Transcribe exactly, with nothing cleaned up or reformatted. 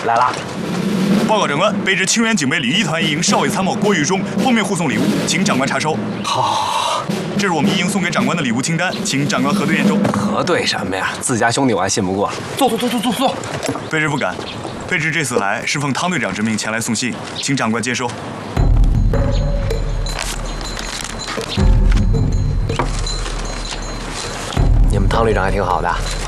来啦！ 报告长官，被指清源警备礼仪团一营少尉参谋郭玉忠奉命护送礼物，请长官查收。 好， 这是我们一营送给长官的礼物清单，请长官核对验收。 核对什么呀？自家兄弟我还信不过。坐坐坐坐坐坐。 卑职不敢。卑职这次来是奉汤队长之命前来送信，请长官接收。 你们汤队长还挺好的。